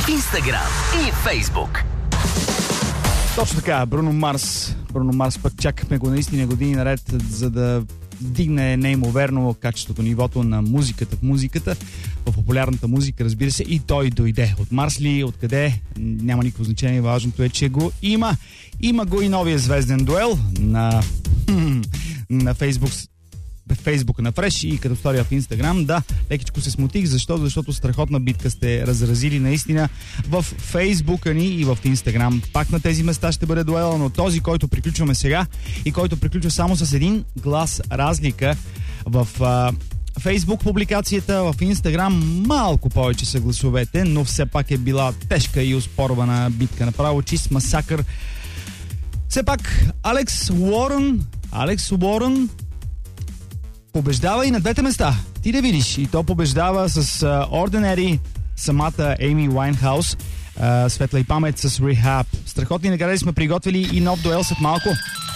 Instagram и Facebook. Точно така, Бруно Марс пък чакахме го наистина години наред, за да дигне неимоверно качеството, нивото на музиката в популярната музика, разбира се, и той дойде. От Марс ли, откъде, няма никакво значение, важното е, че го има. Има го и новия звезден дуел на Фейсбук на Фреш и като история в Инстаграм. Да, лекичко се смутих. Защо? Защото страхотна битка сте разразили наистина в Фейсбука ни и в Инстаграм. Пак на тези места ще бъде дуела, но този, който приключваме сега и който приключва само с един глас разлика в Фейсбук публикацията, в Инстаграм малко повече са гласовете, но все пак е била тежка и оспорвана битка. Направо чист масакър. Все пак Алекс Уорън побеждава и на двете места. Ти да видиш. И то побеждава с Ordinary, самата Ейми Уайнхаус. Светла и памет с Rehab. Страхотни награди сме приготвили и нов дуел след малко.